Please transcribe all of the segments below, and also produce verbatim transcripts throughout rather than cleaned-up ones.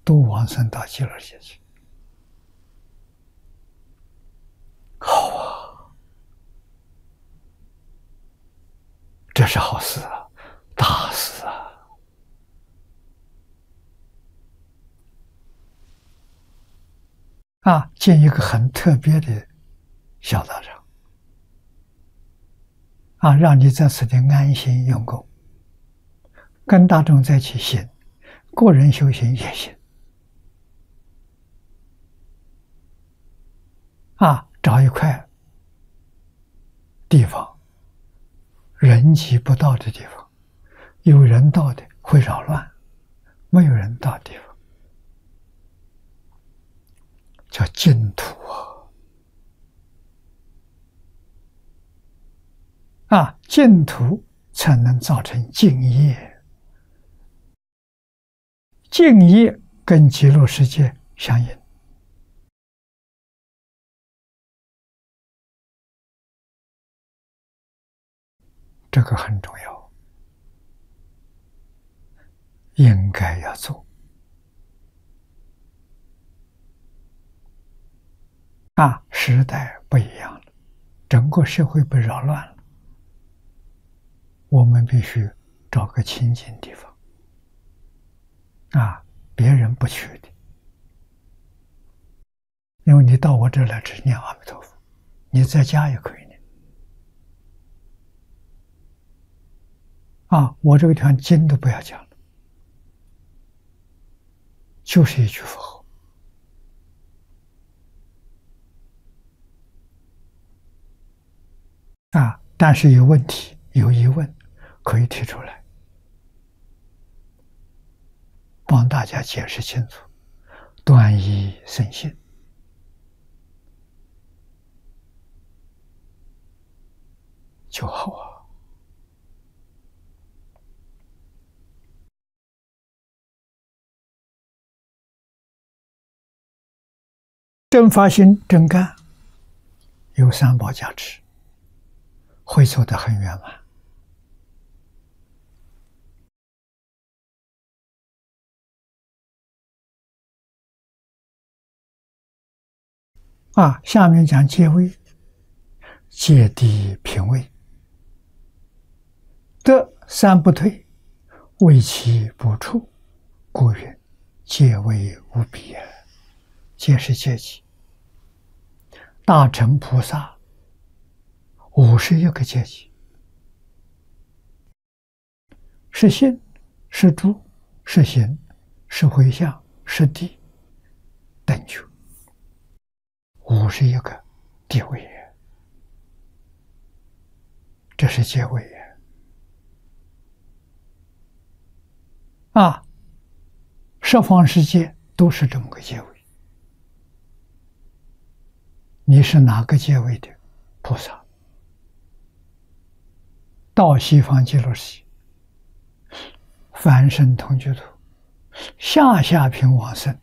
都往生到极乐世界去。好啊，这是好事啊，大事啊！啊，建一个很特别的小道场啊，让你在此地安心用功，跟大众在一起行，个人修行也行。啊，找一块地方，人迹不到的地方，有人到的会扰乱，没有人到的地方，叫净土啊！啊，净土才能造成净业，净业跟极乐世界相应。这个很重要，应该要做。啊，时代不一样了，整个社会被扰乱了，我们必须找个清净地方，啊，别人不去的，因为你到我这来只念阿弥陀佛，你在家也可以念。啊，我这个地方经都不要讲了，就是一句佛号。啊，但是有问题、有疑问，可以提出来，帮大家解释清楚，断疑生信，就好啊。真发心、真干，有三宝加持，会做得很圆满。啊，下面讲戒位，戒地品位，得三不退，为其不处，故云戒位无比。戒是戒期，大乘菩萨五十一个戒期，是心，是住，是行，是回向，是地，等觉，五十一个地位，这是戒位啊！十方世界都是这么个戒位。你是哪个界位的菩萨？到西方极乐世界，凡圣同居土，下下品往生，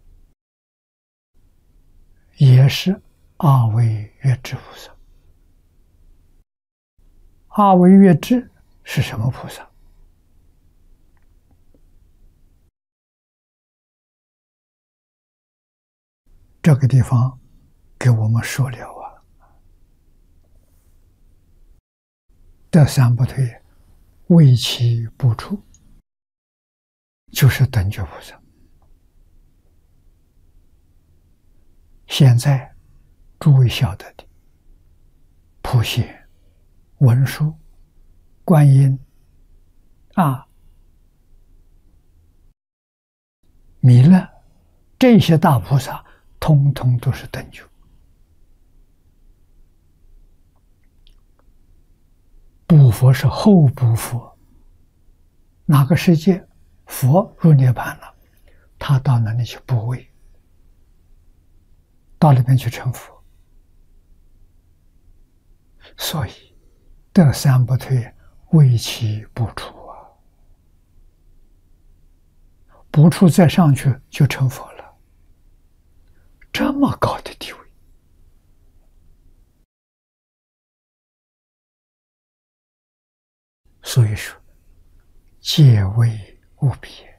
也是二位月智菩萨。二位月智是什么菩萨？这个地方给我们说了啊，得三不退，为其不处，就是等觉菩萨。现在诸位晓得的，普贤、文殊、观音啊、弥勒，这些大菩萨通通都是等觉。补佛是后补佛，哪个世界佛入涅槃了，他到那里去补位，到那边去成佛。所以得三不退，为其不处啊，不处再上去就成佛了，这么高的地位。所以说戒位无比。